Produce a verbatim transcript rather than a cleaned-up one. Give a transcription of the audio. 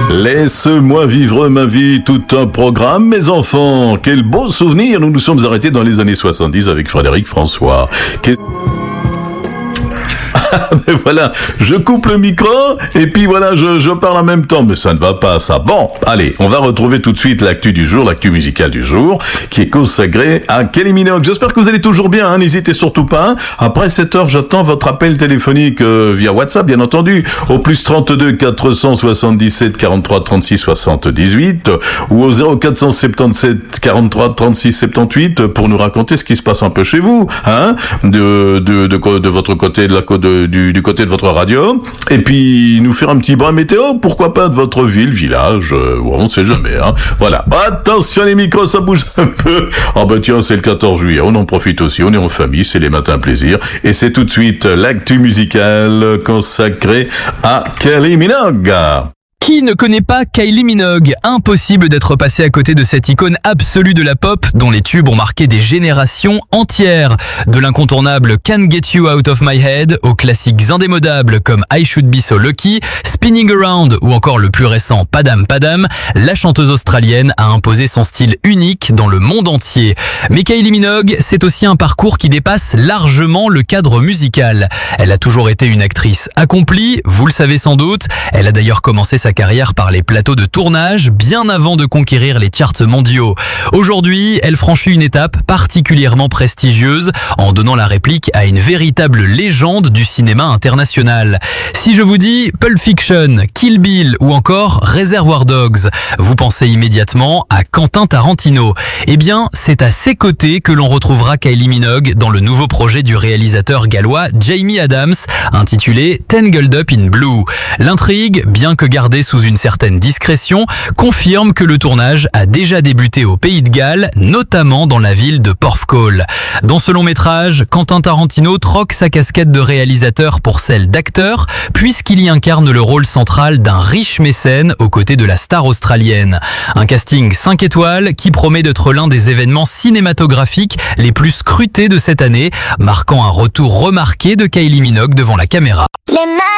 Laisse-moi vivre ma vie, tout un programme, mes enfants. Quel beau souvenir, nous nous sommes arrêtés dans les années soixante-dix avec Frédéric François. Quel... Mais voilà, je coupe le micro et puis voilà, je, je parle en même temps, mais ça ne va pas ça. Bon, allez, on va retrouver tout de suite l'actu du jour, l'actu musicale du jour, qui est consacrée à Kylie Minogue. J'espère que vous allez toujours bien, hein, n'hésitez surtout pas. Après sept heures, j'attends votre appel téléphonique euh, via WhatsApp, bien entendu, au plus trente-deux quatre cent soixante-dix-sept quarante-trois trente-six soixante-dix-huit ou au zéro quatre cent soixante-dix-sept quarante-trois trente-six soixante-dix-huit pour nous raconter ce qui se passe un peu chez vous, hein, de de de, de, de votre côté, de la côte de Du, du côté de votre radio, et puis nous faire un petit brin météo, pourquoi pas de votre ville, village, euh, on sait jamais, hein. Voilà. Attention les micros, ça bouge un peu. Ah bah tiens, c'est le quatorze juillet, on en profite aussi, on est en famille, c'est les matins plaisir, et c'est tout de suite l'actu musicale consacrée à Kylie Minogue. Qui ne connaît pas Kylie Minogue? Impossible d'être passé à côté de cette icône absolue de la pop dont les tubes ont marqué des générations entières. De l'incontournable Can't Get You Out of My Head aux classiques indémodables comme I Should Be So Lucky, Spinning Around ou encore le plus récent Padam Padam, la chanteuse australienne a imposé son style unique dans le monde entier. Mais Kylie Minogue, c'est aussi un parcours qui dépasse largement le cadre musical. Elle a toujours été une actrice accomplie, vous le savez sans doute. Elle a d'ailleurs commencé sa carrière par les plateaux de tournage bien avant de conquérir les charts mondiaux. Aujourd'hui, elle franchit une étape particulièrement prestigieuse en donnant la réplique à une véritable légende du cinéma international. Si je vous dis Pulp Fiction, Kill Bill ou encore Reservoir Dogs, vous pensez immédiatement à Quentin Tarantino. Eh bien, c'est à ses côtés que l'on retrouvera Kylie Minogue dans le nouveau projet du réalisateur gallois Jamie Adams, intitulé Tangled Up in Blue. L'intrigue, bien que gardée sous une certaine discrétion, confirme que le tournage a déjà débuté au Pays de Galles, notamment dans la ville de Porthcawl. Dans ce long métrage, Quentin Tarantino troque sa casquette de réalisateur pour celle d'acteur, puisqu'il y incarne le rôle central d'un riche mécène aux côtés de la star australienne. Un casting cinq étoiles qui promet d'être l'un des événements cinématographiques les plus scrutés de cette année, marquant un retour remarqué de Kylie Minogue devant la caméra.